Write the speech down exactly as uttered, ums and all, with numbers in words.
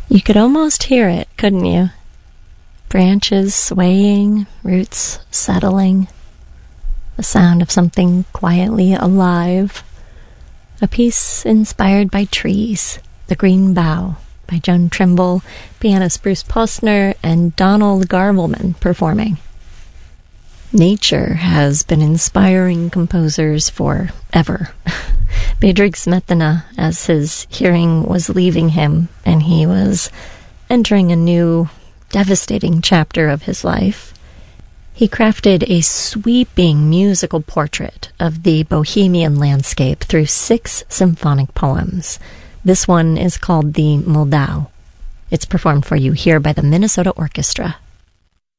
You could almost hear it, couldn't you? Branches swaying, roots settling, the sound of something quietly alive. A piece inspired by trees, The Green Bough, by Joan Trimble, pianist Bruce Posner, and Donald Garbleman performing. Nature has been inspiring composers forever. Bedřich Smetana, as his hearing was leaving him and he was entering a new, devastating chapter of his life, he crafted a sweeping musical portrait of the Bohemian landscape through six symphonic poems. This one is called the Moldau. It's performed for you here by the Minnesota Orchestra.